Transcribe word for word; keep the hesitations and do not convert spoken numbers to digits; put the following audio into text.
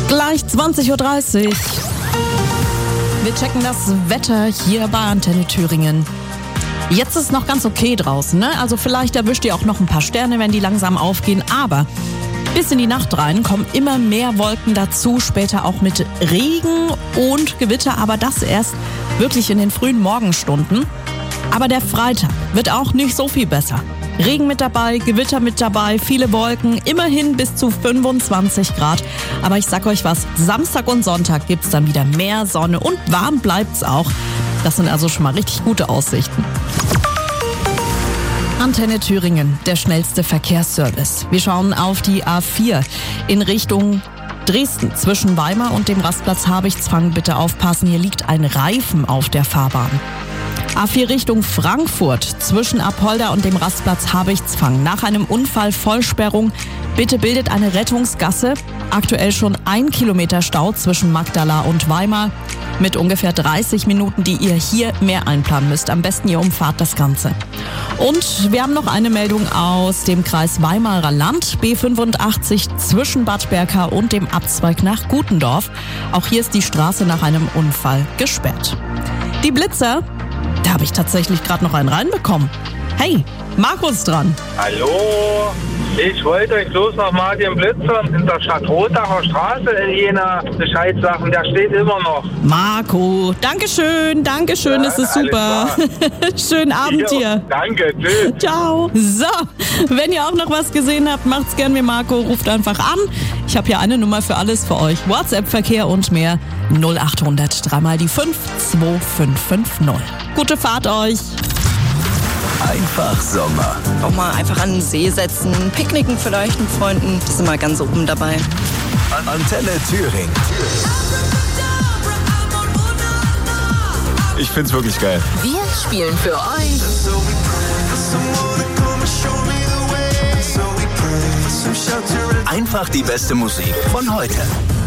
Gleich zwanzig Uhr dreißig. Wir checken das Wetter hier bei Antenne Thüringen. Jetzt ist es noch ganz okay draußen, ne? Also vielleicht erwischt ihr auch noch ein paar Sterne, wenn die langsam aufgehen. Aber bis in die Nacht rein kommen immer mehr Wolken dazu, später auch mit Regen und Gewitter. Aber das erst wirklich in den frühen Morgenstunden. Aber der Freitag wird auch nicht so viel besser. Regen mit dabei, Gewitter mit dabei, viele Wolken, immerhin bis zu fünfundzwanzig Grad. Aber ich sag euch was, Samstag und Sonntag gibt's dann wieder mehr Sonne und warm bleibt's auch. Das sind also schon mal richtig gute Aussichten. Antenne Thüringen, der schnellste Verkehrsservice. Wir schauen auf die A vier in Richtung Dresden. Zwischen Weimar und dem Rastplatz Habichtsfang bitte aufpassen, hier liegt ein Reifen auf der Fahrbahn. A vier Richtung Frankfurt, zwischen Apolda und dem Rastplatz Habichtsfang. Nach einem Unfall Vollsperrung. Bitte bildet eine Rettungsgasse. Aktuell schon ein Kilometer Stau zwischen Magdala und Weimar. Mit ungefähr dreißig Minuten, die ihr hier mehr einplanen müsst. Am besten ihr umfahrt das Ganze. Und wir haben noch eine Meldung aus dem Kreis Weimarer Land. B fünfundachtzig zwischen Bad Berka und dem Abzweig nach Gutendorf. Auch hier ist die Straße nach einem Unfall gesperrt. Die Blitzer, da habe ich tatsächlich gerade noch einen reinbekommen. Hey, Markus dran. Hallo, ich wollte euch bloß noch mal den Blitzer in der Stadt Rotacher Straße in Jena Bescheid sagen, der steht immer noch. Marco, Dankeschön, Dankeschön, Ja, das ist super. Schönen Abend Jo, dir. Danke, tschüss. Ciao. So, wenn ihr auch noch was gesehen habt, macht's gern mit Marco, ruft einfach an. Ich habe hier eine Nummer für alles für euch. WhatsApp-Verkehr und mehr. null achthundert, dreimal die fünf, zwei fünf fünf null. Gute Fahrt euch. Einfach Sommer. Auch mal einfach an den See setzen, picknicken vielleicht mit Freunden. Das ist immer ganz oben dabei. Antenne Thüringen. Ich find's wirklich geil. Wir spielen für euch Einfach die beste Musik von heute.